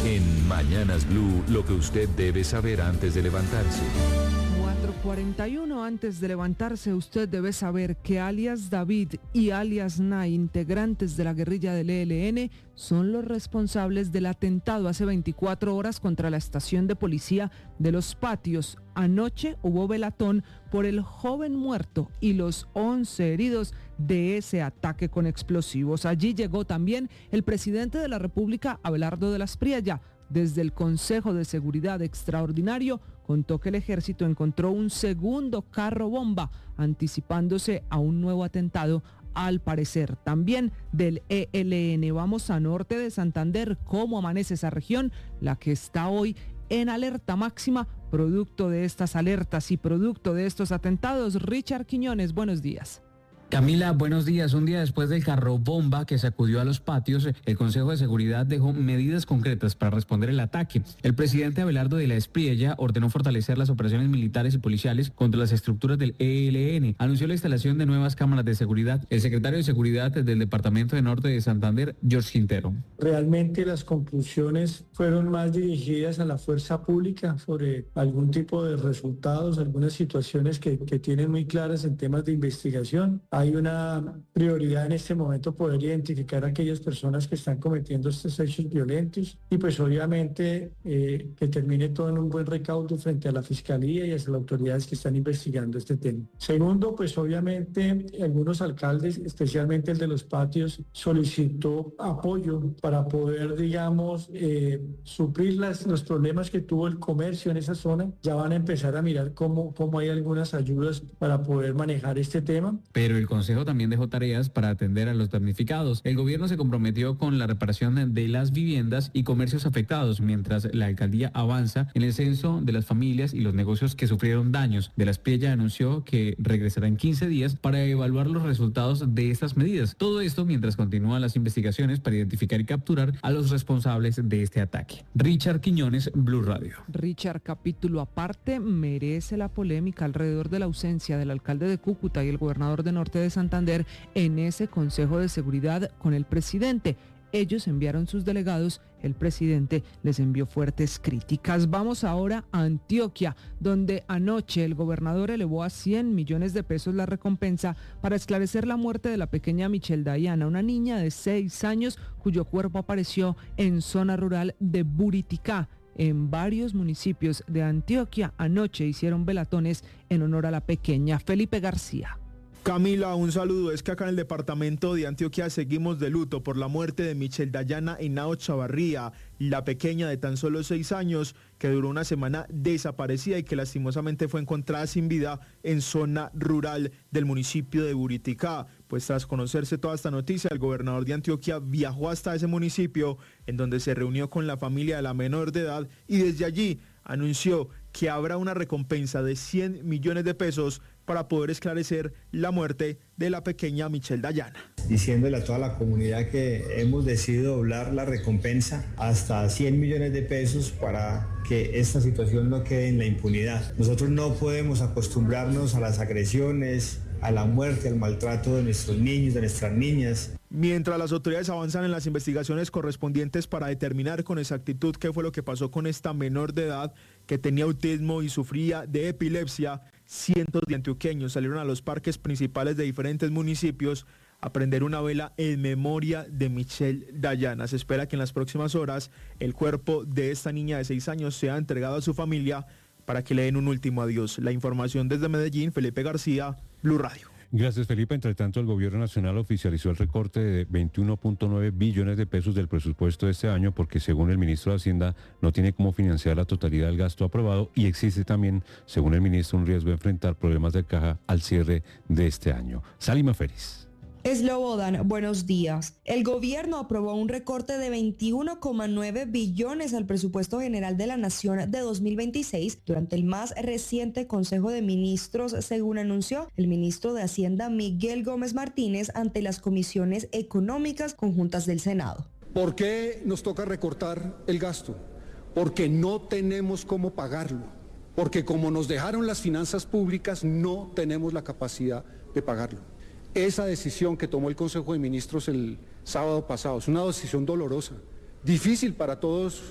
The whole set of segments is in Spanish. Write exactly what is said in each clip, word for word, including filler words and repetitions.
En Mañanas Blue, lo que usted debe saber antes de levantarse. cuatro cuarenta y uno antes de levantarse, usted debe saber que alias David y alias Nay, integrantes de la guerrilla del E L N, son los responsables del atentado hace veinticuatro horas contra la estación de policía de Los Patios. Anoche hubo velatón por el joven muerto y los once heridos de ese ataque con explosivos. Allí llegó también el presidente de la República, Abelardo de la Espriella. Desde el Consejo de Seguridad Extraordinario contó que el ejército encontró un segundo carro bomba, anticipándose a un nuevo atentado, al parecer también del E L N. Vamos a norte de Santander. ¿Cómo amanece esa región? La que está hoy en alerta máxima, producto de estas alertas y producto de estos atentados. Richard Quiñones, buenos días. Camila, buenos días. Un día después del carro bomba que sacudió a Los Patios, el Consejo de Seguridad dejó medidas concretas para responder el ataque. El presidente Abelardo de la Espriella ordenó fortalecer las operaciones militares y policiales contra las estructuras del E L N. Anunció la instalación de nuevas cámaras de seguridad el secretario de Seguridad del Departamento de Norte de Santander, George Quintero. Realmente las conclusiones fueron más dirigidas a la fuerza pública sobre algún tipo de resultados, algunas situaciones que, que tienen muy claras en temas de investigación. Hay una prioridad en este momento poder identificar a aquellas personas que están cometiendo estos hechos violentos y pues obviamente eh, que termine todo en un buen recaudo frente a la Fiscalía y a las autoridades que están investigando este tema. Segundo, pues obviamente algunos alcaldes, especialmente el de Los Patios, solicitó apoyo para poder, digamos, eh, suplir las, los problemas que tuvo el comercio en esa zona. Ya van a empezar a mirar cómo, cómo hay algunas ayudas para poder manejar este tema. Pero el Consejo también dejó tareas para atender a los damnificados. El gobierno se comprometió con la reparación de las viviendas y comercios afectados, mientras la alcaldía avanza en el censo de las familias y los negocios que sufrieron daños. De la Espriella anunció que regresará en quince días para evaluar los resultados de estas medidas. Todo esto mientras continúan las investigaciones para identificar y capturar a los responsables de este ataque. Richard Quiñones, Blue Radio. Richard, capítulo aparte, merece la polémica alrededor de la ausencia del alcalde de Cúcuta y el gobernador de Norte de Santander en ese Consejo de Seguridad con el presidente. Ellos enviaron sus delegados, el presidente les envió fuertes críticas. Vamos ahora a Antioquia, donde anoche el gobernador elevó a cien millones de pesos la recompensa para esclarecer la muerte de la pequeña Michelle Dayana, una niña de seis años cuyo cuerpo apareció en zona rural de Buriticá. En varios municipios de Antioquia anoche hicieron velatones en honor a la pequeña. Felipe García. Camila, un saludo. Es que acá en el departamento de Antioquia seguimos de luto por la muerte de Michelle Dayana Henao Chavarría, la pequeña de tan solo seis años que duró una semana desaparecida y que lastimosamente fue encontrada sin vida en zona rural del municipio de Buriticá. Pues tras conocerse toda esta noticia, el gobernador de Antioquia viajó hasta ese municipio en donde se reunió con la familia de la menor de edad y desde allí anunció que habrá una recompensa de cien millones de pesos para poder esclarecer la muerte de la pequeña Michelle Dayana. Diciéndole a toda la comunidad que hemos decidido doblar la recompensa hasta cien millones de pesos para que esta situación no quede en la impunidad. Nosotros no podemos acostumbrarnos a las agresiones, a la muerte, al maltrato de nuestros niños, de nuestras niñas. Mientras las autoridades avanzan en las investigaciones correspondientes para determinar con exactitud qué fue lo que pasó con esta menor de edad que tenía autismo y sufría de epilepsia, cientos de antioqueños salieron a los parques principales de diferentes municipios a prender una vela en memoria de Michelle Dayana. Se espera que en las próximas horas el cuerpo de esta niña de seis años sea entregado a su familia para que le den un último adiós. La información desde Medellín, Felipe García, Blue Radio. Gracias, Felipe. Entre tanto, el gobierno nacional oficializó el recorte de veintiuno punto nueve billones de pesos del presupuesto de este año porque, según el ministro de Hacienda, no tiene cómo financiar la totalidad del gasto aprobado y existe también, según el ministro, un riesgo de enfrentar problemas de caja al cierre de este año. Salima Félix. Slobodan, buenos días. El gobierno aprobó un recorte de veintiuno coma nueve billones al presupuesto general de la Nación de dos mil veintiséis durante el más reciente Consejo de Ministros, según anunció el ministro de Hacienda Miguel Gómez Martínez ante las comisiones económicas conjuntas del Senado. ¿Por qué nos toca recortar el gasto? Porque no tenemos cómo pagarlo. Porque como nos dejaron las finanzas públicas, no tenemos la capacidad de pagarlo. Esa decisión que tomó el Consejo de Ministros el sábado pasado es una decisión dolorosa, difícil para todos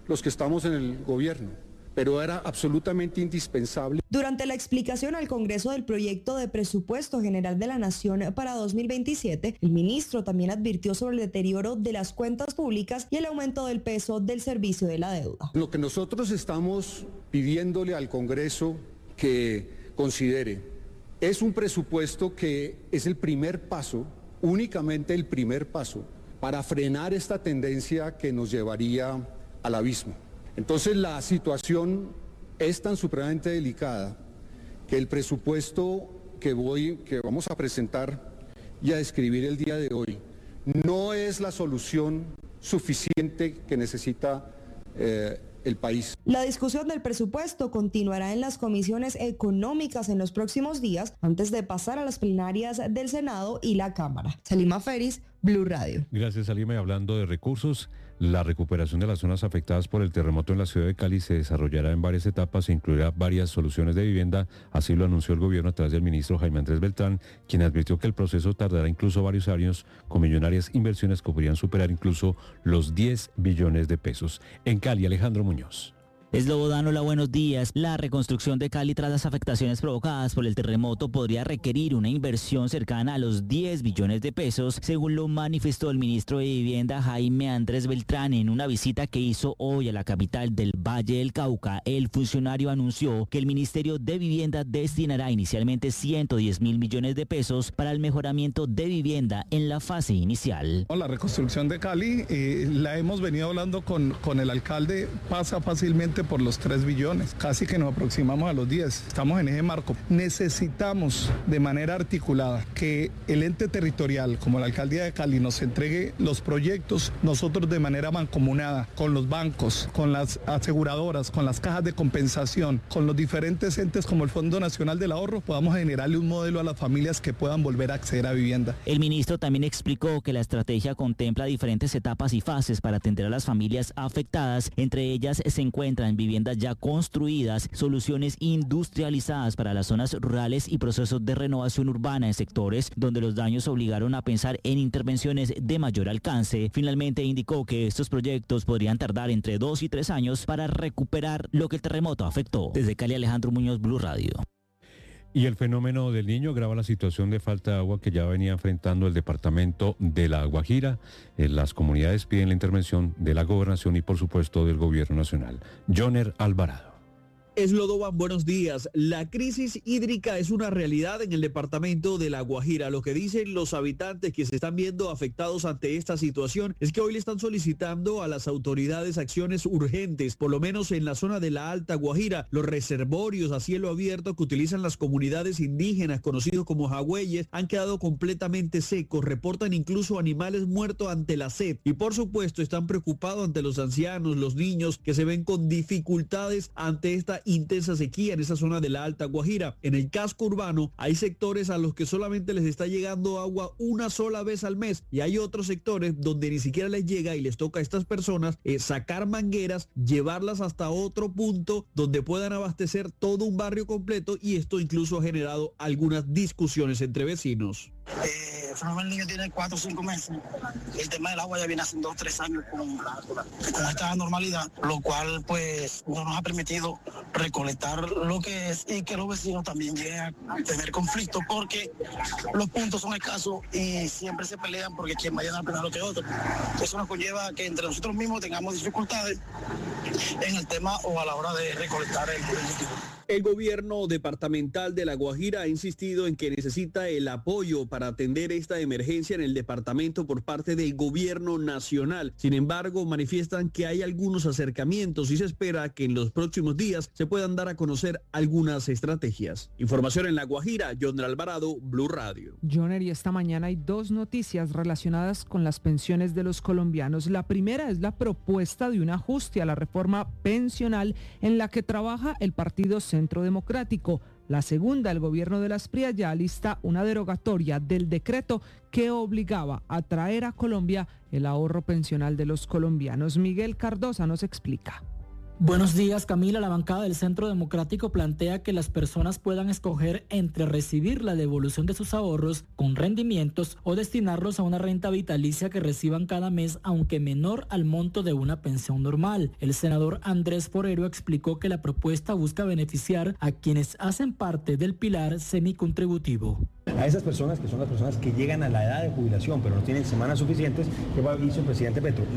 los que estamos en el gobierno, pero era absolutamente indispensable. Durante la explicación al Congreso del proyecto de presupuesto general de la Nación para dos mil veintisiete, el ministro también advirtió sobre el deterioro de las cuentas públicas y el aumento del peso del servicio de la deuda. Lo que nosotros estamos pidiéndole al Congreso que considere es un presupuesto que es el primer paso, únicamente el primer paso, para frenar esta tendencia que nos llevaría al abismo. Entonces la situación es tan supremamente delicada que el presupuesto que voy, que vamos a presentar y a describir el día de hoy no es la solución suficiente que necesita eh, el país. La discusión del presupuesto continuará en las comisiones económicas en los próximos días antes de pasar a las plenarias del Senado y la Cámara. Salima Feris, Blue Radio. Gracias, Salima. Y hablando de recursos, la recuperación de las zonas afectadas por el terremoto en la ciudad de Cali se desarrollará en varias etapas e incluirá varias soluciones de vivienda. Así lo anunció el gobierno a través del ministro Jaime Andrés Beltrán, quien advirtió que el proceso tardará incluso varios años, con millonarias inversiones que podrían superar incluso los diez billones de pesos. En Cali, Alejandro Muñoz. Eslobodán, hola, buenos días. La reconstrucción de Cali tras las afectaciones provocadas por el terremoto podría requerir una inversión cercana a los diez billones de pesos, según lo manifestó el ministro de Vivienda Jaime Andrés Beltrán en una visita que hizo hoy a la capital del Valle del Cauca. El funcionario anunció que el Ministerio de Vivienda destinará inicialmente ciento diez mil millones de pesos para el mejoramiento de vivienda en la fase inicial. La reconstrucción de Cali, eh, la hemos venido hablando con, con el alcalde, pasa fácilmente por los tres billones, casi que nos aproximamos a los diez, estamos en ese marco. Necesitamos de manera articulada que el ente territorial, como la alcaldía de Cali, nos entregue los proyectos, nosotros de manera mancomunada, con los bancos, con las aseguradoras, con las cajas de compensación, con los diferentes entes como el Fondo Nacional del Ahorro, podamos generarle un modelo a las familias que puedan volver a acceder a vivienda. El ministro también explicó que la estrategia contempla diferentes etapas y fases para atender a las familias afectadas, entre ellas se encuentran viviendas ya construidas, soluciones industrializadas para las zonas rurales y procesos de renovación urbana en sectores donde los daños obligaron a pensar en intervenciones de mayor alcance. Finalmente indicó que estos proyectos podrían tardar entre dos y tres años para recuperar lo que el terremoto afectó. Desde Cali, Alejandro Muñoz, Blue Radio. Y el fenómeno del Niño agrava la situación de falta de agua que ya venía enfrentando el departamento de La Guajira. Las comunidades piden la intervención de la gobernación y por supuesto del gobierno nacional. Joner Alvarado. Eslobodán, buenos días. La crisis hídrica es una realidad en el departamento de La Guajira. Lo que dicen los habitantes que se están viendo afectados ante esta situación es que hoy le están solicitando a las autoridades acciones urgentes, por lo menos en la zona de la Alta Guajira. Los reservorios a cielo abierto que utilizan las comunidades indígenas, conocidos como jagüeyes, han quedado completamente secos. Reportan incluso animales muertos ante la sed. Y por supuesto están preocupados ante los ancianos, los niños, que se ven con dificultades ante esta intensa sequía en esa zona de la Alta Guajira. En el casco urbano hay sectores a los que solamente les está llegando agua una sola vez al mes y hay otros sectores donde ni siquiera les llega y les toca a estas personas eh, sacar mangueras, llevarlas hasta otro punto donde puedan abastecer todo un barrio completo, y esto incluso ha generado algunas discusiones entre vecinos. Eh, el fenómeno del Niño tiene cuatro o cinco meses. El tema del agua ya viene hace dos o tres años con, con esta normalidad, lo cual pues no nos ha permitido recolectar lo que es y que los vecinos también lleguen a tener conflictos porque los puntos son escasos y siempre se pelean porque quien vaya a dar primero que otro. Eso nos conlleva que entre nosotros mismos tengamos dificultades en el tema o a la hora de recolectar el líquido. El gobierno departamental de La Guajira ha insistido en que necesita el apoyo para atender esta emergencia en el departamento por parte del gobierno nacional. Sin embargo, manifiestan que hay algunos acercamientos y se espera que en los próximos días se puedan dar a conocer algunas estrategias. Información en La Guajira, Joner Alvarado, Blue Radio. Joner, y esta mañana hay dos noticias relacionadas con las pensiones de los colombianos. La primera es la propuesta de un ajuste a la reforma pensional en la que trabaja el Partido Centro Democrático. La segunda, el gobierno de las Prías ya alista una derogatoria del decreto que obligaba a traer a Colombia el ahorro pensional de los colombianos. Miguel Cardosa nos explica. Buenos días, Camila. La bancada del Centro Democrático plantea que las personas puedan escoger entre recibir la devolución de sus ahorros con rendimientos o destinarlos a una renta vitalicia que reciban cada mes, aunque menor al monto de una pensión normal. El senador Andrés Forero explicó que la propuesta busca beneficiar a quienes hacen parte del pilar semicontributivo. A esas personas que son las personas que llegan a la edad de jubilación pero no tienen semanas suficientes, ¿qué hizo el presidente Petro?